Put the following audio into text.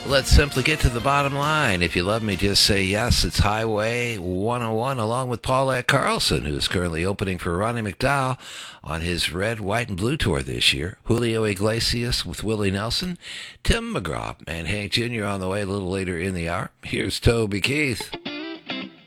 Let's simply get to the bottom line. If you love me, just say yes. It's Highway 101, along with Paulette Carlson, who is currently opening for Ronnie McDowell on his Red, White, and Blue tour this year. Julio Iglesias with Willie Nelson, Tim McGraw, and Hank Jr. on the way a little later in the hour. Here's Toby Keith.